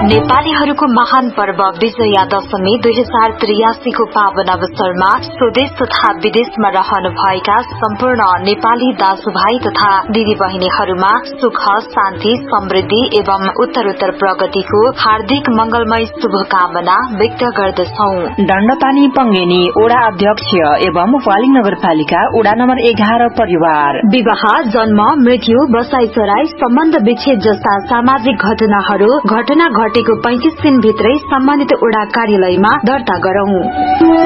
नेपालीहरूको महान पर्व विजया दशमी 2083 को पावन अवसरमा स्वदेश तथा विदेशमा रहनुभएका सम्पूर्ण नेपाली दाजुभाइ तथा दिदीबहिनीहरूमा सुख शान्ति समृद्धि एवं उत्तरोत्तर प्रगतिको हार्दिक मंगलमय शुभकामना व्यक्त गर्दछौ। दण्डपानी पङ्गेनी ओडा अध्यक्ष एवं वाली नगरपालिका ओडा नम्बर 11 परिवार विवाह जन्म मृत्यु बसाइसराई सम्बन्ध विच्छेद जस्ता सामाजिक घटना घटेको 35 दिनभित्रै सम्बन्धित ओडा कार्यालयमा दर्ता गरौं।